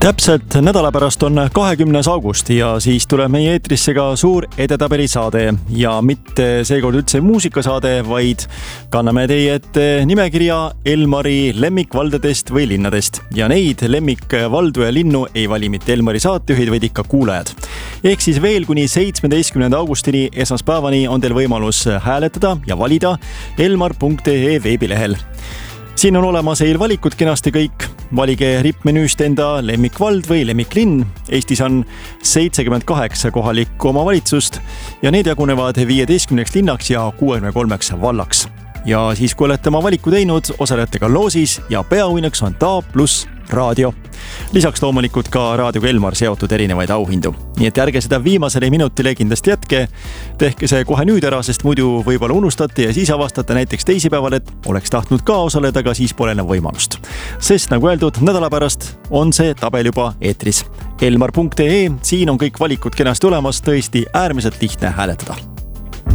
Täpselt nädala pärast on 20. august ja siis tuleb meie eetrisse ka suur edetabeli saade ja mitte seekord üldse muusikasaade, vaid kanname teie ette nimekirja Elmari lemmikvaldadest või linnadest. Ja neid lemmikvaldu ja linnu ei vali mitte Elmari saatejuhid, vaid ikka kuulajad. Ehk siis veel kuni 17. augustini esmaspäevani on teil võimalus hääletada ja valida elmar.ee veebilehel. Siin on olemas eelvalikud kenasti kõik. Valige rippmenüüst enda lemmikvald või lemmiklinn. Eestis on 78 kohalikku omavalitsust ja need jagunevad 15 linnaks ja 63 vallaks. Ja siis, kui olete oma valiku teinud, osalete ka loosis ja peauhinnaks on Taap pluss raadio. Lisaks loomulikult ka raadioga Elmar seotud erinevaid auhindu. Nii et ärge seda viimasele minutile kindlasti jätke. Tehke see kohe nüüd ära, sest muidu võib-olla unustate ja siis avastate näiteks teisipäeval, et oleks tahtnud ka osaleda, aga siis pole enam võimalust. Sest nagu öeldud, nädala pärast on see tabel juba eetris. Elmar.ee, siin on kõik valikud kenasti olemas, tõesti äärmiselt lihtne hääletada.